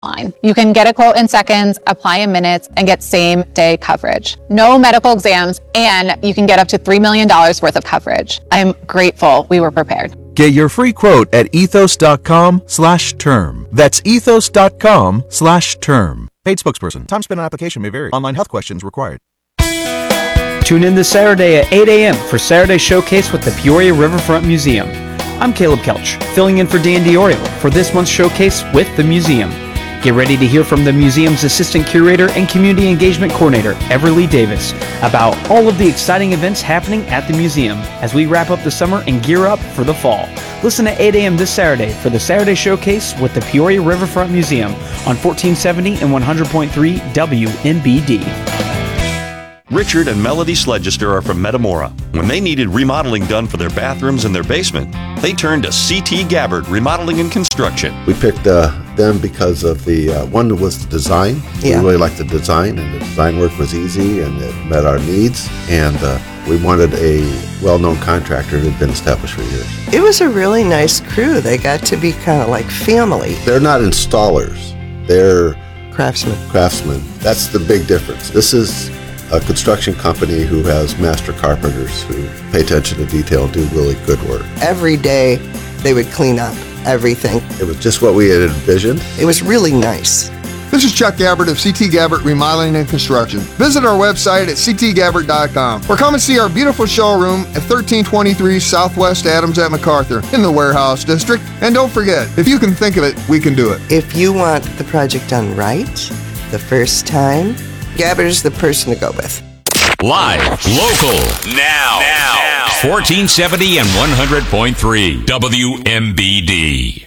You can get a quote in seconds, apply in minutes, and get same-day coverage. No medical exams, and you can get up to $3 million worth of coverage. I'm grateful we were prepared. Get your free quote at ethos.com/term. That's ethos.com/term. Paid spokesperson. Time spent on application may vary. Online health questions required. Tune in this Saturday at 8 a.m. for Saturday Showcase with the Peoria Riverfront Museum. I'm Caleb Kelch, filling in for Dan Diorio for this month's Showcase with the museum. Get ready to hear from the museum's Assistant Curator and Community Engagement Coordinator, Everly Davis, about all of the exciting events happening at the museum as we wrap up the summer and gear up for the fall. Listen at 8 a.m. this Saturday for the Saturday Showcase with the Peoria Riverfront Museum on 1470 and 100.3 WMBD. Richard and Melody Sledgister are from Metamora. When they needed remodeling done for their bathrooms and their basement, they turned to C.T. Gabbard Remodeling and Construction. We picked them because of the one was the design. Yeah. We really liked the design, and the design work was easy and it met our needs. And we wanted a well-known contractor who had been established for years. It was a really nice crew. They got to be kind of like family. They're not installers. They're craftsmen. That's the big difference. This is a construction company who has master carpenters who pay attention to detail and do really good work. Every day they would clean up everything. It was just what we had envisioned. It was really nice. This is Chuck Gabbard of CT Gabbard Remodeling and Construction. Visit our website at ctgabbard.com or come and see our beautiful showroom at 1323 Southwest Adams at MacArthur in the Warehouse District. And don't forget, if you can think of it, we can do it. If you want the project done right, the first time, Gabbard is the person to go with. Live, local, now. 1470 and 100.3 WMBD.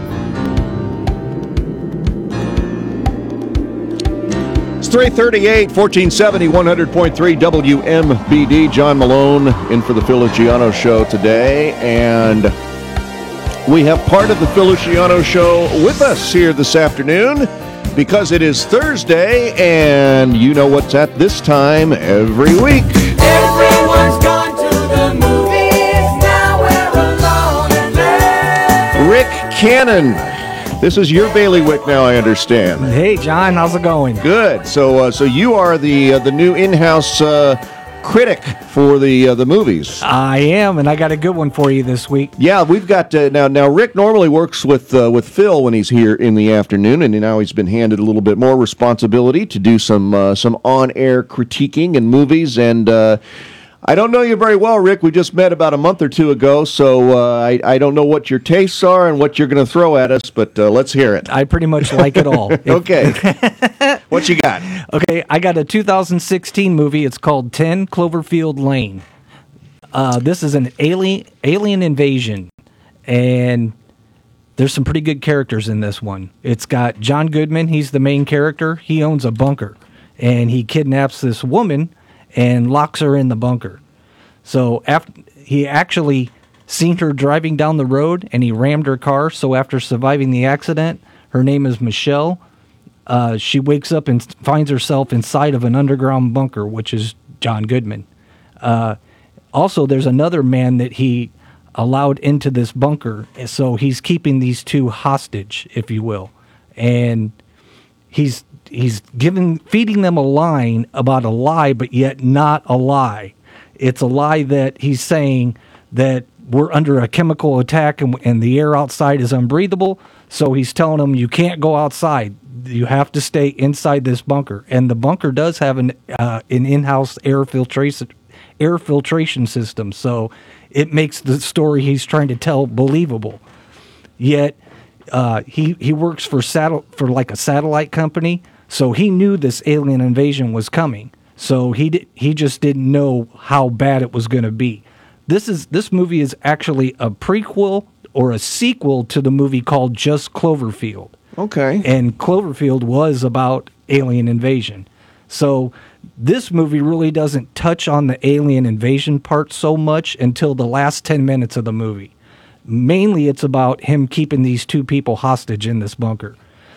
It's 3:38, 1470, 100.3 WMBD. John Malone in for the Phil Luciano Show today, and we have part of the Phil Luciano Show with us here this afternoon, because it is Thursday, and you know what's at this time every week. Everyone's gone to the movies, now we're alone and there. Rick Cannon, this is your bailiwick now, I understand. Hey, John, how's it going? Good. So you are the new in-house critic for the movies. I am, and I got a good one for you this week. Yeah, we've got now. Rick normally works with Phil when he's here in the afternoon, and now he's been handed a little bit more responsibility to do some on-air critiquing in movies. And I don't know you very well, Rick. We just met about a month or two ago, so I don't know what your tastes are and what you're going to throw at us, but let's hear it. I pretty much like it all. Okay. What you got? Okay, I got a 2016 movie. It's called 10 Cloverfield Lane. This is an alien invasion, and there's some pretty good characters in this one. It's got John Goodman. He's the main character. He owns a bunker, and he kidnaps this woman and locks her in the bunker. So after he actually seen her driving down the road, and he rammed her car. So after surviving the accident, her name is Michelle. She wakes up and finds herself inside of an underground bunker, which is John Goodman. Also, there's another man that he allowed into this bunker, so he's keeping these two hostage, if you will. And he's feeding them a line about a lie, but yet not a lie. It's a lie that he's saying that we're under a chemical attack and the air outside is unbreathable, so he's telling them you can't go outside. You have to stay inside this bunker. And the bunker does have an in-house air filtration system, so it makes the story he's trying to tell believable. Yet he works for like a satellite company, so he knew this alien invasion was coming. So he just didn't know how bad it was going to be. This movie is actually a prequel or a sequel to the movie called Just Cloverfield. Okay. And Cloverfield was about alien invasion. So this movie really doesn't touch on the alien invasion part so much until the last 10 minutes of the movie. Mainly it's about him keeping these two people hostage in this bunker.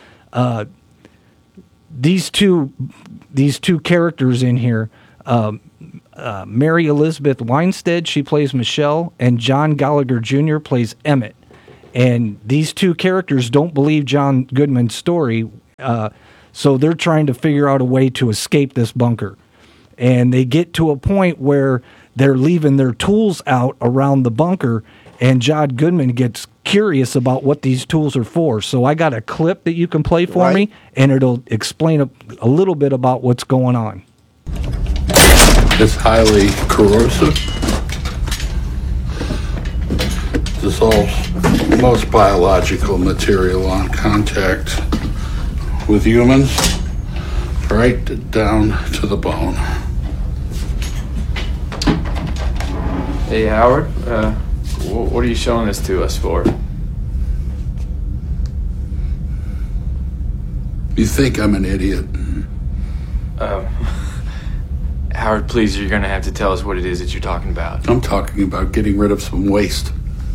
These two characters in here, Mary Elizabeth Winstead, she plays Michelle, and John Gallagher Jr. plays Emmett. And these two characters don't believe John Goodman's story, So they're trying to figure out a way to escape this bunker. And they get to a point where they're leaving their tools out around the bunker, and John Goodman gets curious about what these tools are for. So I got a clip that you can play for me, and it'll explain a little bit about what's going on. It's highly corrosive. Dissolves most biological material on contact with humans, right down to the bone. Hey, Howard, what are you showing this to us for? You think I'm an idiot? Howard, please, you're going to have to tell us what it is that you're talking about. I'm talking about getting rid of some waste.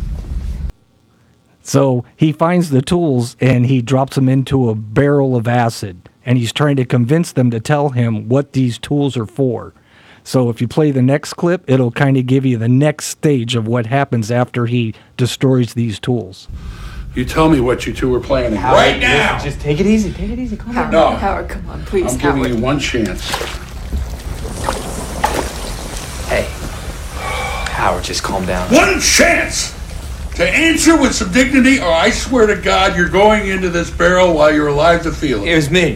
So he finds the tools and he drops them into a barrel of acid, and he's trying to convince them to tell him what these tools are for. So if you play the next clip, it'll kind of give you the next stage of what happens after he destroys these tools. You tell me what you two are planning Howard, right now. Just take it easy. Take it easy. Calm down. No. Howard, come on, please, I'm Howard. giving you one chance. Hey, Howard, just calm down. One chance to answer with some dignity, or I swear to God you're going into this barrel while you're alive to feel it. It was me.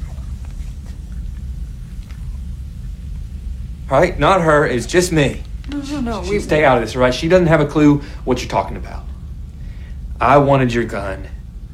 Right? Not her. It's just me. No. Stay out of this, all right? She doesn't have a clue what you're talking about. I wanted your gun.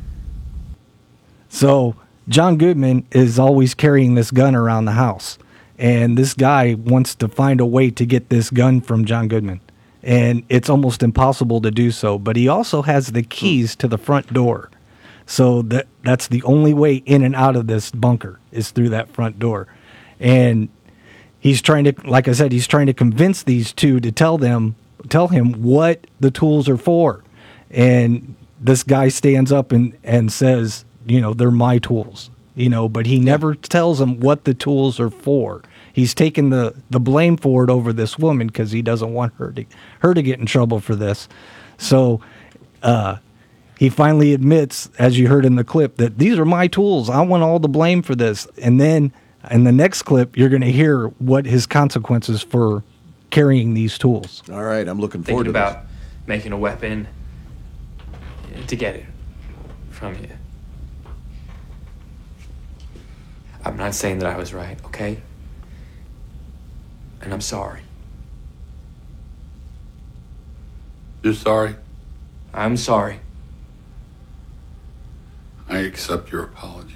So John Goodman is always carrying this gun around the house, and this guy wants to find a way to get this gun from John Goodman, and it's almost impossible to do so. But he also has the keys to the front door, so that's the only way in and out of this bunker is through that front door. And he's trying to, like I said, he's trying to convince these two to tell him what the tools are for. And this guy stands up and says, they're my tools, but he never tells them what the tools are for. He's taking the blame for it over this woman because he doesn't want her to get in trouble for this. So he finally admits, as you heard in the clip, that these are my tools. I want all the blame for this. And then in the next clip, you're going to hear what his consequences for carrying these tools. All right, I'm looking forward Thinking to about making a weapon to get it from you. I'm not saying that I was right, okay? And I'm sorry. You're sorry? I'm sorry. I accept your apology.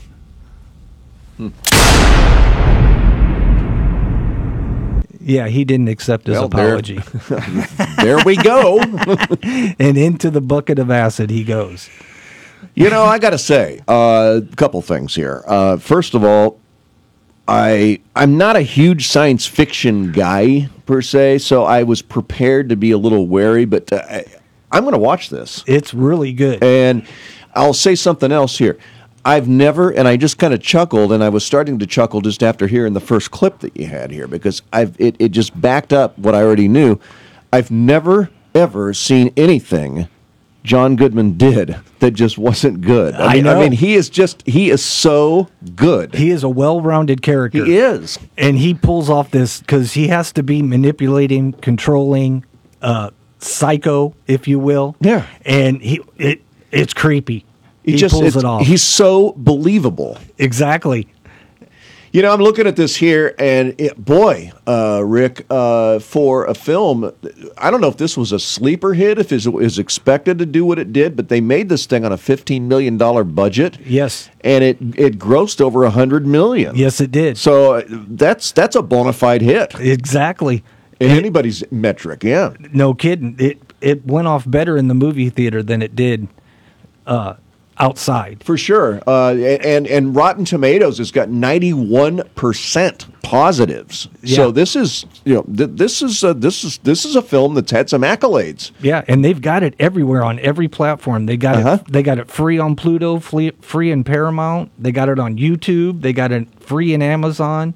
Yeah, he didn't accept his apology. There we go. And into the bucket of acid he goes. I got to say a couple things here. First of all, I'm not a huge science fiction guy per se, so I was prepared to be a little wary, but I'm going to watch this. It's really good. And I'll say something else here. I've never, and I just kind of chuckled, and I was starting to chuckle just after hearing the first clip that you had here, because it just backed up what I already knew. I've never, ever seen anything John Goodman did that just wasn't good. I mean, he is so good. He is a well-rounded character. He is. And he pulls off this, because he has to be manipulating, controlling, psycho, if you will. Yeah. And it's creepy. He pulls it off. He's so believable. Exactly. I'm looking at this here, and Rick, for a film, I don't know if this was a sleeper hit, if it was expected to do what it did, but they made this thing on a $15 million budget. Yes. And it grossed over $100 million. Yes, it did. So that's a bona fide hit. Exactly. In anybody's metric, yeah. No kidding. It went off better in the movie theater than it did outside. For sure. And Rotten Tomatoes has got 91% positives. Yeah. So this is this is a film that's had some accolades. Yeah, and they've got it everywhere on every platform. They got it free on Pluto, free in Paramount. They got it on YouTube. They got it free in Amazon.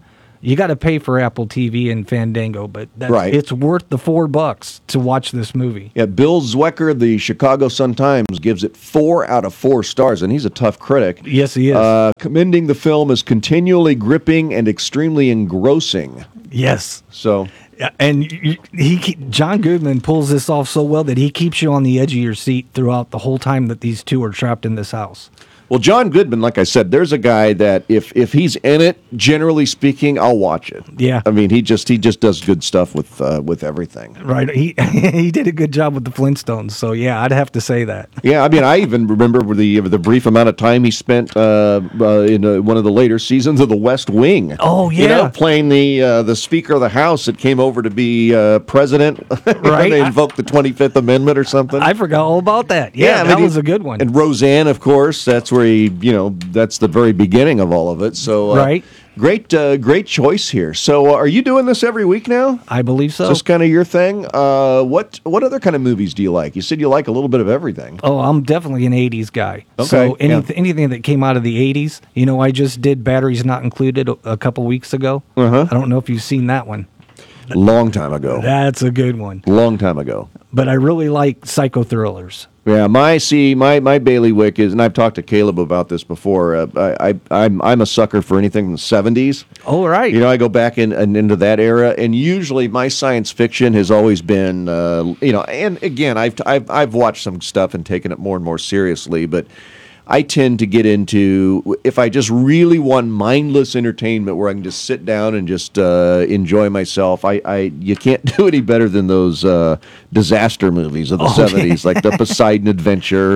You got to pay for Apple TV and Fandango, but Right. it's worth the $4 to watch this movie. Yeah, Bill Zwecker, the Chicago Sun-Times, gives it 4 out of 4 stars, and he's a tough critic. Yes, he is. Commending the film as continually gripping and extremely engrossing. Yes. So, Yeah, and John Goodman pulls this off so well that he keeps you on the edge of your seat throughout the whole time that these two are trapped in this house. well, John Goodman, like I said, there's a guy that if he's in it, generally speaking, I'll watch it. Yeah. I mean, he just does good stuff with everything. Right. He did a good job with the Flintstones. So, yeah, I'd have to say that. Yeah, I mean, I even remember the brief amount of time he spent in one of the later seasons of The West Wing. Oh, yeah. You know, playing the Speaker of the House that came over to be president. Right. They invoked the 25th Amendment or something. I forgot all about that. Yeah, I mean, that was a good one. And Roseanne, of course, that's where that's the very beginning of all of it. So, Right. Great choice here. So, are you doing this every week now? I believe so. Is this kind of your thing? What other kind of movies do you like? You said you like a little bit of everything. Oh, I'm definitely an 80s guy. Okay, So yeah. anything that came out of the 80s, I just did Batteries Not Included a couple weeks ago. Uh-huh. I don't know if you've seen that one. Long time ago. That's a good one. Long time ago. But I really like psycho thrillers. Yeah, my bailiwick is, and I've talked to Caleb about this before. I'm a sucker for anything from the 70s. Oh, right. I go back into that era, and usually my science fiction has always been, and again, I've watched some stuff and taken it more and more seriously, but I tend to get into, if I just really want mindless entertainment where I can just sit down and just enjoy myself, you can't do any better than those disaster movies of the 70s, like the Poseidon Adventure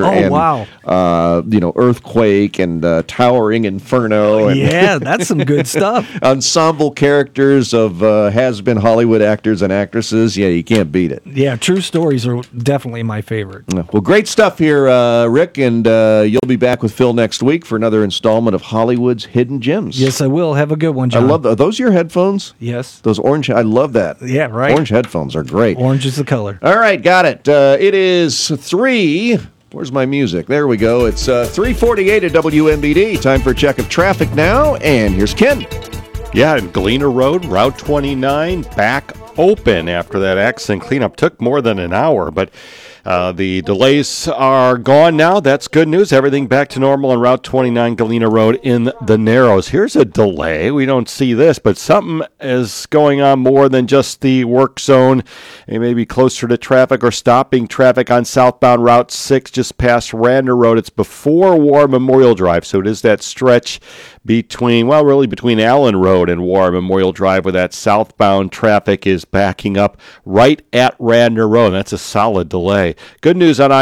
Earthquake and Towering Inferno. And Yeah, that's some good stuff. ensemble characters of has-been Hollywood actors and actresses. Yeah, you can't beat it. Yeah, true stories are definitely my favorite. Well, great stuff here, Rick, and you'll be back with Phil next week for another installment of Hollywood's Hidden Gems. Yes, I will. Have a good one, John. I love Are those your headphones? Yes. Those orange, I love that. Yeah, right. Orange headphones are great. Orange is the color. All right, got it. It is 3. Where's my music? There we go. It's 3:48 at WMBD. Time for a check of traffic now, and here's Ken. Yeah, Galena Road, Route 29, back open after that accident cleanup. Took more than an hour, but the delays are gone now. That's good news. Everything back to normal on Route 29, Galena Road in the Narrows. Here's a delay. We don't see this, but something is going on more than just the work zone. It may be closer to traffic or stopping traffic on southbound Route 6 just past Radnor Road. It's before War Memorial Drive, so it is that stretch between Allen Road and War Memorial Drive where that southbound traffic is backing up right at Radnor Road. That's a solid delay. Good news on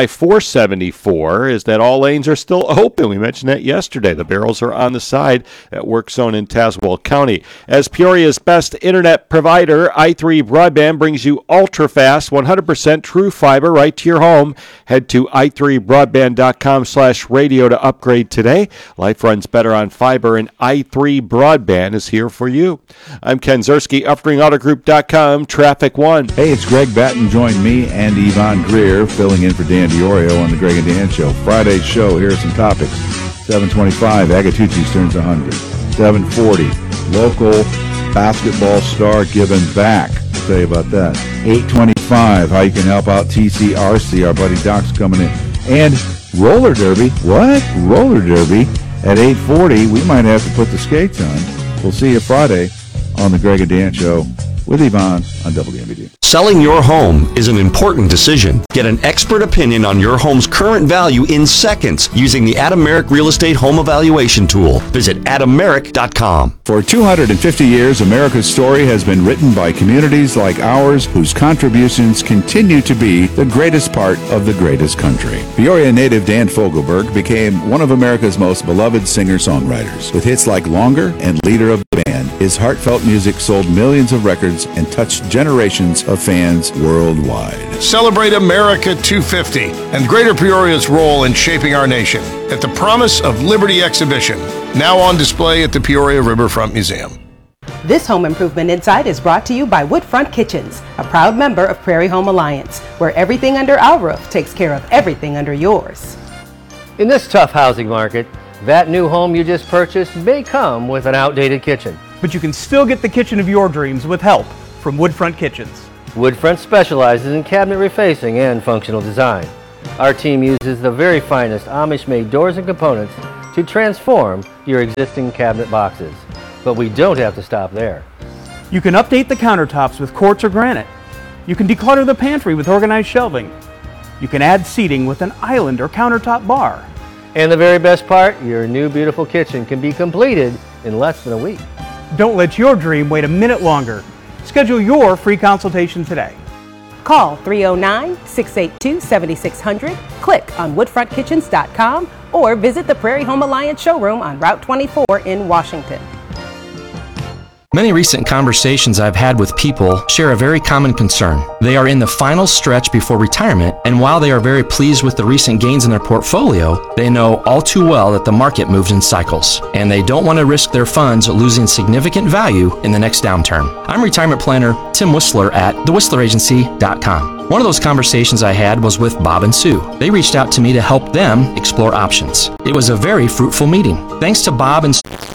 I-474 is that all lanes are still open. We mentioned that yesterday. The barrels are on the side at work zone in Tazewell County. As Peoria's best internet provider, i3 Broadband brings you ultra-fast, 100% true fiber right to your home. Head to i3broadband.com/radio to upgrade today. Life runs better on fiber, and i3 Broadband is here for you. I'm Ken Zerski, UpringAutoGroup.com, Traffic 1. Hey, it's Greg Batten. Join me and Yvonne Greer filling in for Dan DiOrio on the Greg and Dan Show. Friday's show, here are some topics. 7:25, Agatucci's turns 100. 7:40, local basketball star giving back. I'll tell you about that. 8:25, how you can help out TCRC. Our buddy Doc's coming in. And roller derby. What? Roller derby at 8:40. We might have to put the skates on. We'll see you Friday on the Greg and Dan Show with Yvonne on WMBD. Selling your home is an important decision. Get an expert opinion on your home's current value in seconds using the Adam Merrick Real Estate Home Evaluation Tool. Visit adammerrick.com. For 250 years, America's story has been written by communities like ours whose contributions continue to be the greatest part of the greatest country. Peoria native Dan Fogelberg became one of America's most beloved singer-songwriters. With hits like Longer and Leader of the Band, his heartfelt music sold millions of records and touched generations of fans worldwide. Celebrate America 250 and Greater Peoria's role in shaping our nation at the Promise of Liberty exhibition, now on display at the Peoria Riverfront Museum. This home improvement insight is brought to you by Woodfront Kitchens, a proud member of Prairie Home Alliance, where everything under our roof takes care of everything under yours. In this tough housing market, that new home you just purchased may come with an outdated kitchen. but you can still get the kitchen of your dreams with help from Woodfront Kitchens. Woodfront specializes in cabinet refacing and functional design. Our team uses the very finest Amish-made doors and components to transform your existing cabinet boxes. But we don't have to stop there. You can update the countertops with quartz or granite. You can declutter the pantry with organized shelving. You can add seating with an island or countertop bar. And the very best part, your new beautiful kitchen can be completed in less than a week. Don't let your dream wait a minute longer. Schedule your free consultation today. Call 309-682-7600, click on woodfrontkitchens.com, or visit the Prairie Home Alliance showroom on Route 24 in Washington. Many recent conversations I've had with people share a very common concern. They are in the final stretch before retirement, and while they are very pleased with the recent gains in their portfolio, they know all too well that the market moves in cycles, and they don't want to risk their funds losing significant value in the next downturn. I'm retirement planner Tim Whistler at thewhistleragency.com. One of those conversations I had was with Bob and Sue. They reached out to me to help them explore options. It was a very fruitful meeting. Thanks to Bob and